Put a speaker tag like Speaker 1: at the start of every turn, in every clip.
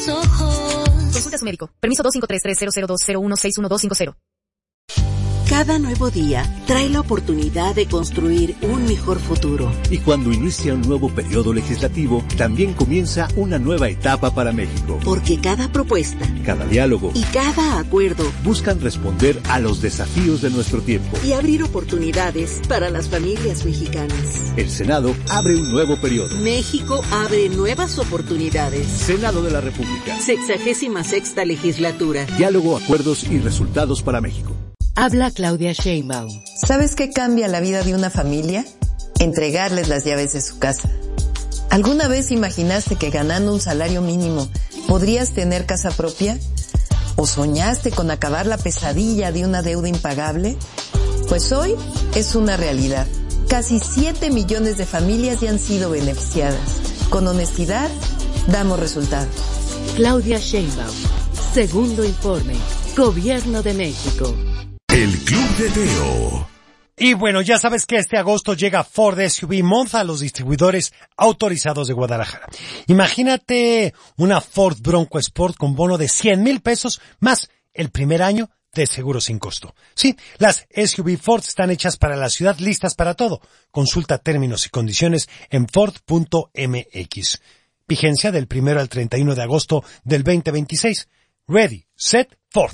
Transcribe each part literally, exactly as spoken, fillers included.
Speaker 1: tus ojos.
Speaker 2: Consulta a su médico. Permiso dos cinco tres tres cero cero dos cero uno seis uno dos cinco cero.
Speaker 3: Cada nuevo día trae la oportunidad de construir un mejor futuro.
Speaker 4: Y cuando inicia un nuevo periodo legislativo, también comienza una nueva etapa para México.
Speaker 3: Porque cada propuesta,
Speaker 4: cada diálogo
Speaker 3: y cada acuerdo
Speaker 4: buscan responder a los desafíos de nuestro tiempo
Speaker 3: y abrir oportunidades para las familias mexicanas.
Speaker 4: El Senado abre un nuevo periodo.
Speaker 3: México abre nuevas oportunidades.
Speaker 4: Senado de la República.
Speaker 3: Sexagésima sexta legislatura.
Speaker 4: Diálogo, acuerdos y resultados para México.
Speaker 5: Habla Claudia Sheinbaum.
Speaker 6: ¿Sabes qué cambia la vida de una familia? Entregarles las llaves de su casa. ¿Alguna vez imaginaste que ganando un salario mínimo podrías tener casa propia? ¿O soñaste con acabar la pesadilla de una deuda impagable? Pues hoy es una realidad. Casi siete millones de familias ya han sido beneficiadas. Con honestidad, damos resultados.
Speaker 5: Claudia Sheinbaum. Segundo informe. Gobierno de México.
Speaker 7: El Club de Teo.
Speaker 8: Y bueno, ya sabes que este agosto llega Ford S U V Monza a los distribuidores autorizados de Guadalajara. Imagínate una Ford Bronco Sport con bono de cien mil pesos más el primer año de seguro sin costo. Sí, las S U V Ford están hechas para la ciudad, listas para todo. Consulta términos y condiciones en Ford punto M X. Vigencia del primero al treinta y uno de agosto del veinte veintiséis. Ready, set, Ford.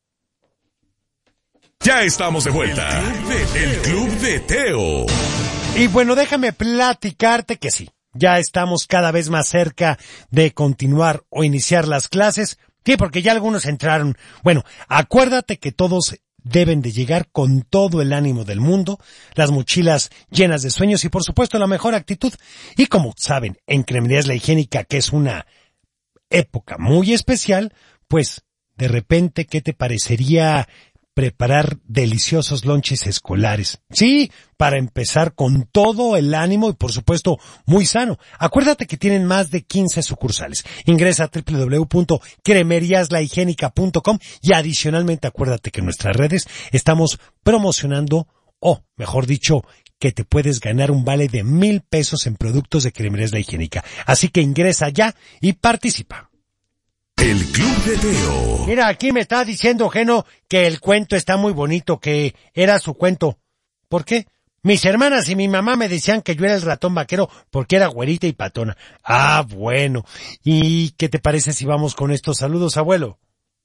Speaker 7: Ya estamos de vuelta. El Club de Teo.
Speaker 8: Y bueno, déjame platicarte que sí, ya estamos cada vez más cerca de continuar o iniciar las clases. Sí, porque ya algunos entraron. Bueno, acuérdate que todos deben de llegar con todo el ánimo del mundo, las mochilas llenas de sueños y por supuesto la mejor actitud. Y como saben, en Cremerías La Higiénica, que es una época muy especial, pues de repente, ¿qué te parecería preparar deliciosos lonches escolares? Sí, para empezar con todo el ánimo y por supuesto muy sano. Acuérdate que tienen más de quince sucursales. Ingresa a doble u doble u doble u punto cremerías la higiénica punto com y adicionalmente acuérdate que en nuestras redes estamos promocionando, o mejor dicho, que te puedes ganar un vale de mil pesos en productos de Cremerías La Higiénica. Así que ingresa ya y participa.
Speaker 7: El Club de Teo.
Speaker 8: Mira, aquí me está diciendo Geno que el cuento está muy bonito, que era su cuento. ¿Por qué? Mis hermanas y mi mamá me decían que yo era el ratón vaquero porque era güerita y patona. Ah, bueno. ¿Y qué te parece si vamos con estos saludos, abuelo?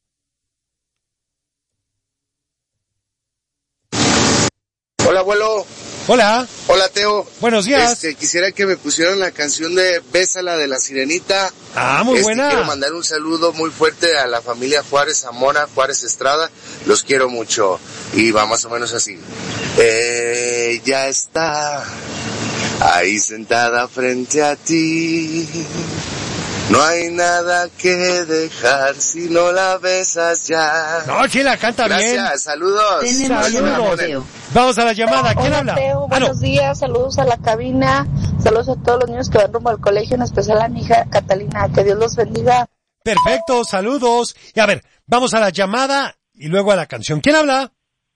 Speaker 9: Hola, abuelo.
Speaker 8: Hola.
Speaker 9: Hola, Teo.
Speaker 8: Buenos días.
Speaker 9: Este, quisiera que me pusieran la canción de Bésala de la Sirenita.
Speaker 8: Ah, muy
Speaker 9: este,
Speaker 8: buena.
Speaker 9: Quiero mandar un saludo muy fuerte a la familia Juárez Zamora, Juárez Estrada. Los quiero mucho. Y va más o menos así. Ella está ahí sentada frente a ti. No hay nada que dejar si no la besas ya.
Speaker 8: No, sí la canta
Speaker 9: Gracias,
Speaker 8: bien.
Speaker 9: Gracias, saludos.
Speaker 8: Saludos. Vamos a la llamada. ¿Quién
Speaker 10: Hola,
Speaker 8: habla?
Speaker 10: Teo,
Speaker 8: Ah, no.
Speaker 10: buenos días, saludos a la cabina, saludos a todos los niños que van rumbo al colegio, en especial a mi hija Catalina, que Dios los bendiga.
Speaker 8: Perfecto, saludos. Y a ver, vamos a la llamada y luego a la canción. ¿Quién habla?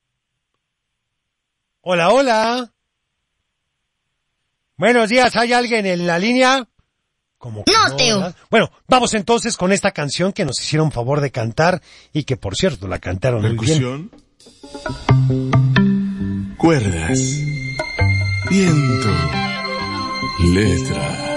Speaker 8: Hola, hola. Buenos días, ¿hay alguien en la línea? Como que
Speaker 1: No,
Speaker 8: no,
Speaker 1: Teo.
Speaker 8: ¿verdad? Bueno, vamos entonces con esta canción que nos hicieron favor de cantar y que por cierto la cantaron muy bien.
Speaker 7: Percusión, cuerdas, viento, letra.